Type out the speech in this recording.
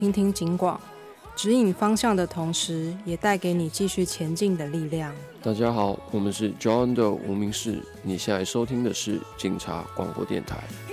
听听警广，指引方向的同时，也带给你继续前进的力量。 大家好，我们是 John 的无名氏，你现在收听的是警察广播电台。